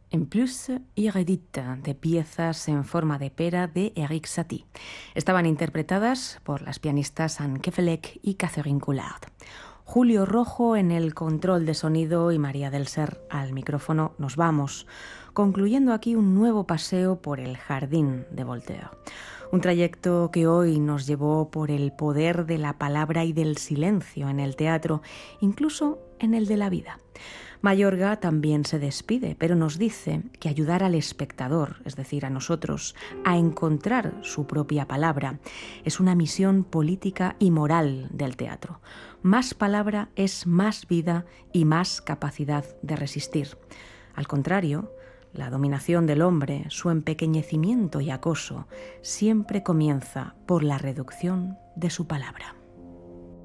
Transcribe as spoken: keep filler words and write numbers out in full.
En plus, Irédite, de piezas en forma de pera de Eric Satie. Estaban interpretadas por las pianistas Anne Kefelec y Catherine Coulard. Julio Rojo en el control de sonido y María del Ser al micrófono. Nos vamos, concluyendo aquí un nuevo paseo por el jardín de Voltaire. Un trayecto que hoy nos llevó por el poder de la palabra y del silencio en el teatro, incluso en el de la vida. Mayorga también se despide, pero nos dice que ayudar al espectador, es decir, a nosotros, a encontrar su propia palabra, es una misión política y moral del teatro. Más palabra es más vida y más capacidad de resistir. Al contrario, la dominación del hombre, su empequeñecimiento y acoso, siempre comienza por la reducción de su palabra.